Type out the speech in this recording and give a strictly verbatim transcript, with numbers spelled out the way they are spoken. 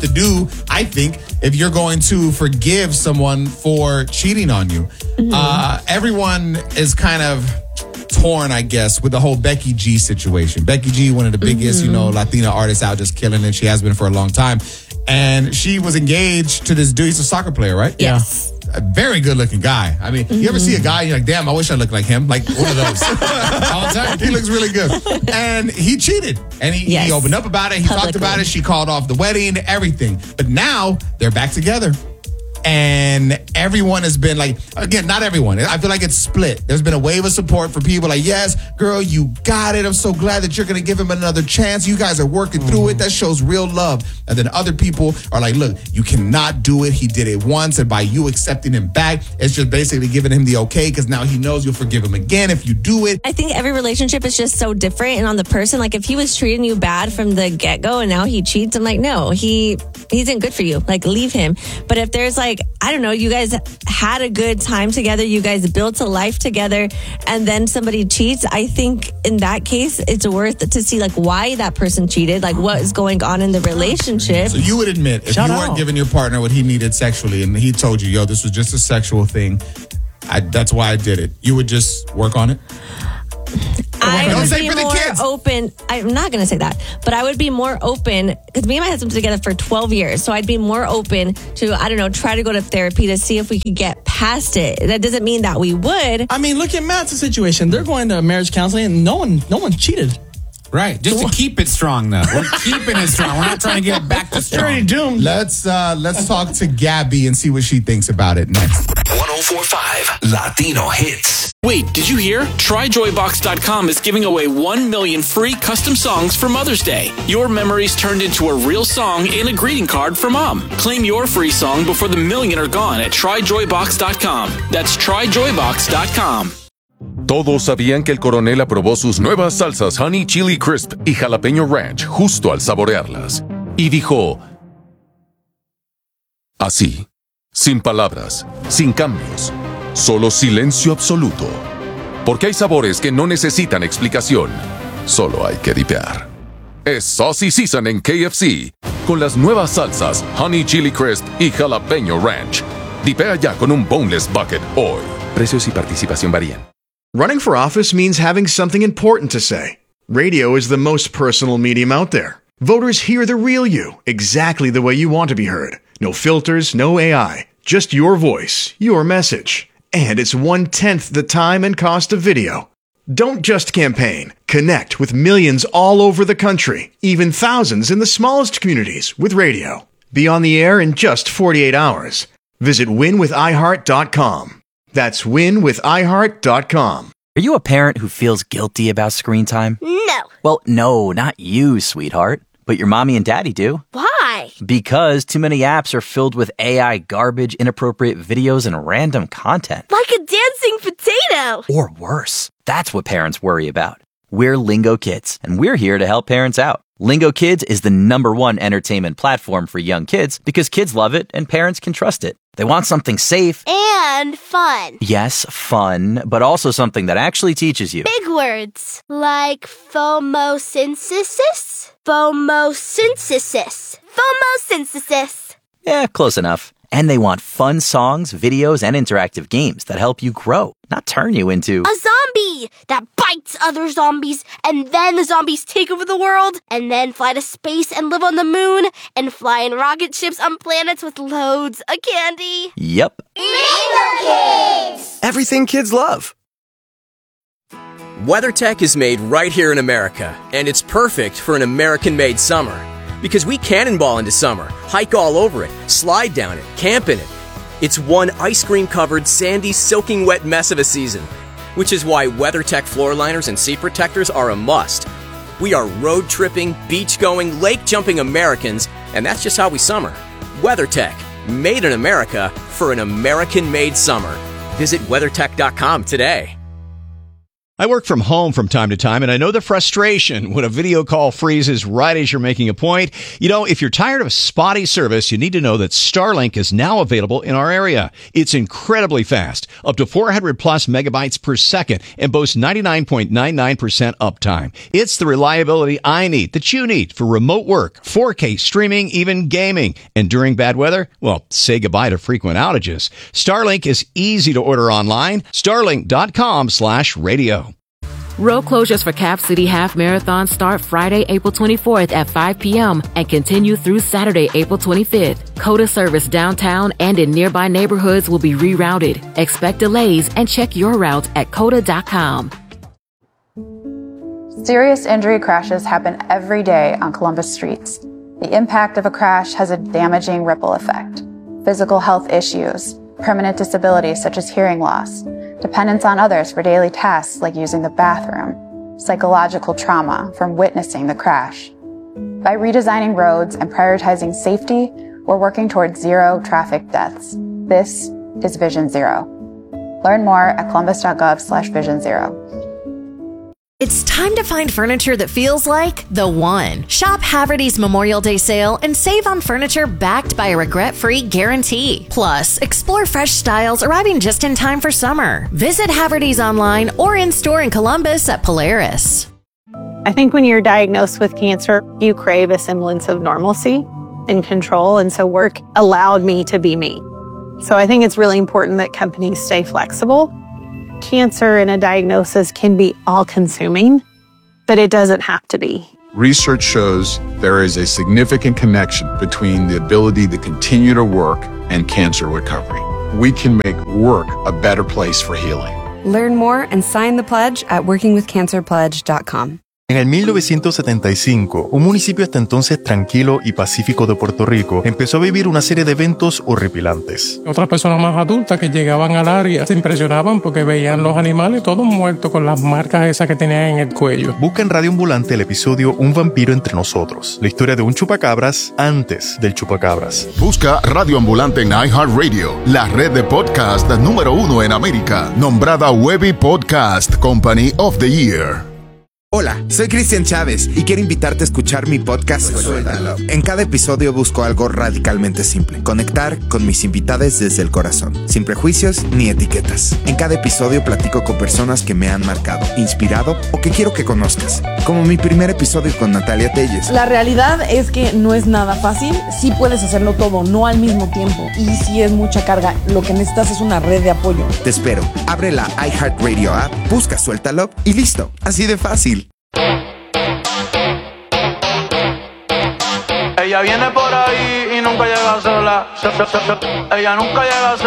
to do, I think, if you're going to forgive someone for cheating on you. Mm-hmm. Uh, everyone is kind of torn, I guess, with the whole Becky G situation. Becky G, one of the biggest, mm-hmm. you know, Latina artists out, just killing it. She has been for a long time. And she was engaged to this dude. He's a soccer player, right? Yes. A very good-looking guy. I mean, mm-hmm. you ever see a guy, you're like, damn, I wish I looked like him. Like one of those. All the time. He looks really good. And he cheated. And he, yes. he opened up about it. He Publicly. talked about it. She called off the wedding, everything. But now they're back together. And everyone has been like, again, not everyone. I feel like it's split. There's been a wave of support for people like, yes, girl, you got it. I'm so glad that you're going to give him another chance. You guys are working mm. through it. That shows real love. And then other people are like, look, you cannot do it. He did it once. And by you accepting him back, it's just basically giving him the okay because now he knows you'll forgive him again if you do it. I think every relationship is just so different. And on the person, like if he was treating you bad from the get-go and now he cheats, I'm like, no, he, he isn't good for you. Like leave him. But if there's like, I don't know, you guys had a good time together, you guys built a life together, and then somebody cheats, I think in that case, it's worth to see like why that person cheated, like what is going on in the relationship. So you would admit, if Shout you weren't out. giving your partner what he needed sexually, and he told you, yo, this was just a sexual thing, I, that's why I did it, you would just work on it? I Don't would say be for the more kids. open. I'm not going to say that, but I would be more open because me and my husband been together for twelve years. So I'd be more open to, I don't know, try to go to therapy to see if we could get past it. That doesn't mean that we would. I mean, look at Matt's situation. They're going to marriage counseling and no one, no one cheated. Right, just to keep it strong, though. We're keeping it strong. We're not trying to get it back to strong. Already doomed. Let's uh, let's talk to Gabby and see what she thinks about it next. one oh four point five Latino Hits. Wait, did you hear? Try Joy Box dot com is giving away one million free custom songs for Mother's Day. Your memories turned into a real song and a greeting card for Mom. Claim your free song before the million are gone at Try Joy Box dot com. That's Try Joy Box dot com. Todos sabían que el coronel aprobó sus nuevas salsas Honey Chili Crisp y Jalapeño Ranch justo al saborearlas. Y dijo, así, sin palabras, sin cambios, solo silencio absoluto. Porque hay sabores que no necesitan explicación, solo hay que dipear. Es Saucy Season en K F C, con las nuevas salsas Honey Chili Crisp y Jalapeño Ranch. Dipea ya con un boneless bucket hoy. Precios y participación varían. Running for office means having something important to say. Radio is the most personal medium out there. Voters hear the real you, exactly the way you want to be heard. No filters, no A I. Just your voice, your message. And it's one-tenth the time and cost of video. Don't just campaign. Connect with millions all over the country, even thousands in the smallest communities with radio. Be on the air in just forty-eight hours. Visit win with i heart dot com. That's win with i heart dot com. Are you a parent who feels guilty about screen time? No. Well, no, not you, sweetheart. But your mommy and daddy do. Why? Because too many apps are filled with A I garbage, inappropriate videos, and random content. Like a dancing potato. Or worse. That's what parents worry about. We're Lingo Kids, and we're here to help parents out. Lingo Kids is the number one entertainment platform for young kids because kids love it and parents can trust it. They want something safe. And fun. Yes, fun, but also something that actually teaches you. Big words. Like phomosynthesis? Phomosynthesis. Phomosynthesis. Yeah, close enough. And they want fun songs, videos, and interactive games that help you grow, not turn you into a zombie that bites other zombies, and then the zombies take over the world, and then fly to space and live on the moon, and fly in rocket ships on planets with loads of candy. Yep. Lingo Kids! Everything kids love. WeatherTech is made right here in America, and it's perfect for an American-made summer. Because we cannonball into summer, hike all over it, slide down it, camp in it. It's one ice cream-covered, sandy, soaking wet mess of a season. Which is why WeatherTech floor liners and seat protectors are a must. We are road-tripping, beach-going, lake-jumping Americans, and that's just how we summer. WeatherTech, made in America for an American-made summer. Visit weather tech dot com today. I work from home from time to time, and I know the frustration when a video call freezes right as you're making a point. You know, if you're tired of spotty service, you need to know that Starlink is now available in our area. It's incredibly fast, up to four hundred plus megabytes per second, and boasts ninety-nine point nine nine percent uptime. It's the reliability I need, that you need, for remote work, four K streaming, even gaming. And during bad weather, well, say goodbye to frequent outages. Starlink is easy to order online. Starlink.com slash radio. Road closures for Cap City Half Marathon start Friday, April twenty-fourth at five p.m. and continue through Saturday, April twenty-fifth. COTA service downtown and in nearby neighborhoods will be rerouted. Expect delays and check your route at cota dot com. Serious injury crashes happen every day on Columbus streets. The impact of a crash has a damaging ripple effect. Physical health issues, permanent disabilities such as hearing loss, dependence on others for daily tasks like using the bathroom, psychological trauma from witnessing the crash. By redesigning roads and prioritizing safety, we're working towards zero traffic deaths. This is Vision Zero. Learn more at columbus.gov slash vision zero. It's time to find furniture that feels like the one. Shop Haverty's Memorial Day sale and save on furniture backed by a regret-free guarantee. Plus, explore fresh styles arriving just in time for summer. Visit Haverty's online or in-store in Columbus at Polaris. I think when you're diagnosed with cancer, you crave a semblance of normalcy and control, and so work allowed me to be me. So I think it's really important that companies stay flexible. Cancer and a diagnosis can be all-consuming, but it doesn't have to be. Research shows there is a significant connection between the ability to continue to work and cancer recovery. We can make work a better place for healing. Learn more and sign the pledge at working with cancer pledge dot com. En el mil novecientos setenta y cinco, un municipio hasta entonces tranquilo y pacífico de Puerto Rico empezó a vivir una serie de eventos horripilantes. Otras personas más adultas que llegaban al área se impresionaban porque veían los animales todos muertos con las marcas esas que tenían en el cuello. Busca en Radio Ambulante el episodio Un vampiro entre nosotros, la historia de un chupacabras antes del chupacabras. Busca Radio Ambulante en iHeartRadio, la red de podcast número uno en América, nombrada Webby Podcast Company of the Year. Hola, soy Cristian Chávez y quiero invitarte a escuchar mi podcast Suéltalo. En cada episodio busco algo radicalmente simple: conectar con mis invitados desde el corazón, sin prejuicios ni etiquetas. En cada episodio platico con personas que me han marcado, inspirado o que quiero que conozcas, como mi primer episodio con Natalia Telles. La realidad es que no es nada fácil. Sí puedes hacerlo todo, no al mismo tiempo, y sí es mucha carga. Lo que necesitas es una red de apoyo. Te espero. Abre la iHeartRadio app, busca Suéltalo y listo. Así de fácil. Ella viene por ahí y nunca llega sola. Ella nunca llega sola.